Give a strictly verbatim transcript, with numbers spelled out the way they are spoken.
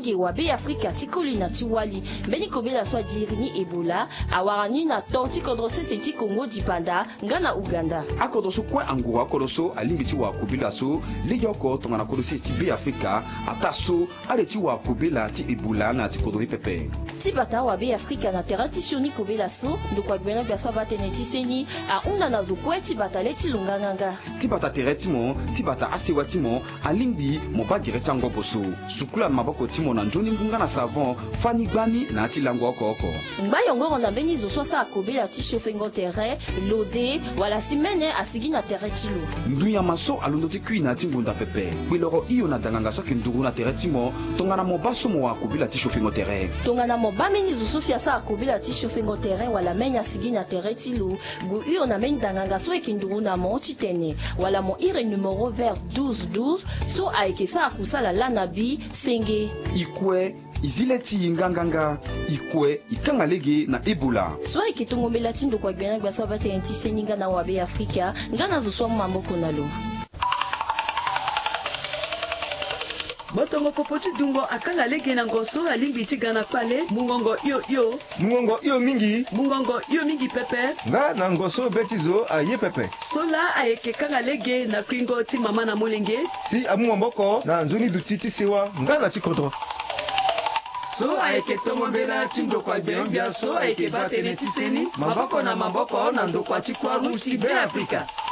lege wa be Afrika tikoli na tiwali mbeni kobela swa dirini Ebola awarani na tonti kodrose seti Kongo dipanda ngana Uganda akodoso kwa angura akodoso alimbiti wa kobela so lege oko tongana kodosi ti be Afrika ataso aleti wa kobela ti Ebola na ti kodori pepe ti bata wa be Afrika na terati sioni kobela so ndokwa gwena biaswa batene ti seni a unda na zokwe ti bata leti lunganganga ti bata tereti mo ti bata asewa ti mo alimbi mo bagere ti ango boso sukula maboko ti mo na njoni ngunga na savon fani gbani na ti lango oko oko ngba yongoro na mbeni zo swasa akobela ti chauffengo terrain lode wala simene asigi na terrain ti lo nduya maso alondo ti kui na ti ngunda pepe kwiloro iyo na danganga soki nduru na terrain ti mo tongana mo baso mo akobela ti chauffengo terrain tongana mo bameni zo sosia sa akobela ti chauffengo terrain wala menya asigi na terrain ti lo gu iyo na meni danganga so ekinduru na mo ti tene wala mo ire numéro vert douze douze so aikesa akusala lana bi senge ikwe izileti nganganga ikwe ikanga lege na Ebola so ikitongomela ti ndokwa gwena gbasa batene ti seni ngana wa be Afrika ngana zo swa mamboko na lo botongo popoti dungo akanga lege na ngoso alimbi ti gana pale mungongo yo yo mungongo yo mingi mungongo yo mingi pepe nga na ngoso betizo aye pepe sola ayeke kanga lege na kwingo ti mama na molenge si amu mboko na nzoni duti ti sewa nga na ti kodro so ayeke tongombela ti ndokwa gbeombia so ayeke batene ti seni maboko na maboko na ndokwa ti kwaru ti be Afrika